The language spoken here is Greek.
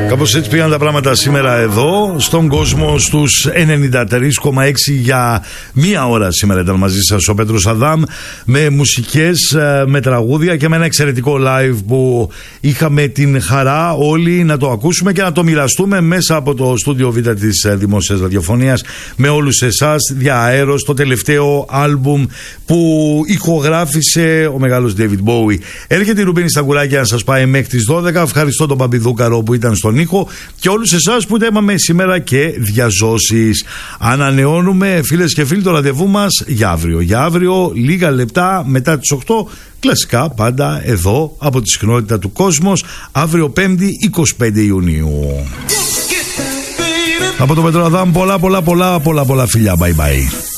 Κάπως έτσι πήγαν τα πράγματα σήμερα εδώ στον κόσμο στους 93,6 για μία ώρα. Σήμερα ήταν μαζί σας ο Πέτρος Αδάμ με μουσικές, με τραγούδια και με ένα εξαιρετικό live που είχαμε την χαρά όλοι να το ακούσουμε και να το μοιραστούμε μέσα από το στούντιο Β της Δημόσιας Ραδιοφωνίας με όλους εσάς δια αέρος, το τελευταίο άλμπουμ που ηχογράφησε ο μεγάλος David Bowie. Έρχεται η Ρουμπίνη στα κουράκια να σας πάει μέχρι τις 12. Ευχαριστώ τον Παπιδούκαρο που ήταν στον ήχο και όλους εσάς που είπαμε σήμερα και διαζώσεις. Ανανεώνουμε, φίλες και φίλοι, το ραντεβού μας για αύριο. Για αύριο, λίγα λεπτά μετά τις 8, κλασικά πάντα εδώ από τη συχνότητα του Κόσμος, αύριο 5η 25 Ιουνίου. Από τον Πέτρο Αδάμ πολλά φιλιά. Bye bye.